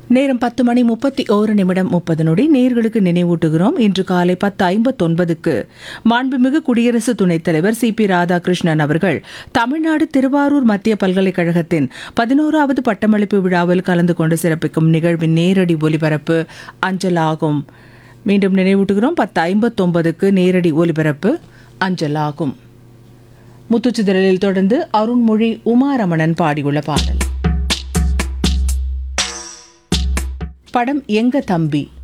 நேரம் 10:31 நேர்களுக்கு நினைவூட்டுகிறோம். இன்று காலை 10:59க்கு மாண்புமிகு குடியரசு துணைத் தலைவர் சி.பி. ராதாகிருஷ்ணன் அவர்கள் தமிழ்நாடு திருவாரூர் மத்திய பல்கலைக்கழகத்தின் 11வது பட்டமளிப்பு விழாவில் கலந்து கொண்டு சிறப்பிக்கும் நிகழ்வின் நேரடி ஒலிபரப்பு அஞ்சலாகும். மீண்டும் நினைவூட்டுகிறோம், 10:59க்கு நேரடி ஒலிபரப்பு அஞ்சலாகும். முத்துச்சிதறலில் தொடர்ந்து அருண்மொழி உமாரமணன் பாடியுள்ள பாடல். படம் எங்க தம்பி.